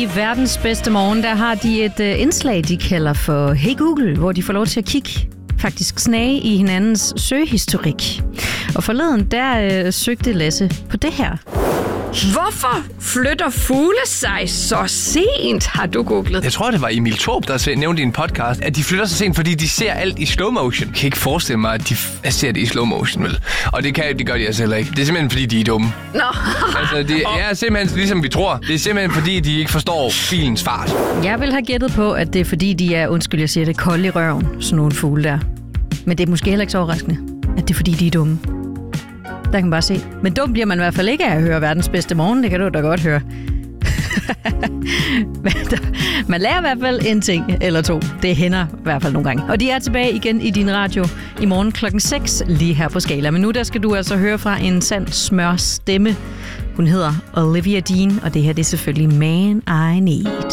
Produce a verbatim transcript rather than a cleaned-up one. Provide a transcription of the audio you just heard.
I Verdens Bedste Morgen, der har de et uh, indslag, de kalder for Hey Google, hvor de får lov til at kigge, faktisk snage i hinandens søgehistorik. Og forleden, der uh, søgte Lasse på det her. Hvorfor flytter fugle sig så sent, har du googlet? Jeg tror, det var Emil Torp, der nævnte i en podcast, at de flytter sig sent, fordi de ser alt i slow motion. Jeg kan ikke forestille mig, at de f- ser det i slow motion, vel? Og det, kan, det gør de altså heller ikke. Det er simpelthen, fordi de er dumme. Nå. Altså, det er simpelthen ligesom vi tror. Det er simpelthen, fordi de ikke forstår filens fart. Jeg vil have gættet på, at det er fordi, de er, undskyld, jeg siger det, kolde i røven, sådan nogle fugle der. Men det er måske heller ikke så overraskende, at det er fordi, de er dumme. Der kan man bare se. Men dum bliver man i hvert fald ikke af at høre Verdens Bedste Morgen. Det kan du da godt høre. Men der, man lærer i hvert fald en ting eller to. Det hænder i hvert fald nogle gange. Og de er tilbage igen i din radio i morgen klokken seks lige her på Skala. Men nu der skal du altså høre fra en sand smør stemme. Hun hedder Olivia Dean, og det her det er selvfølgelig Man I Need.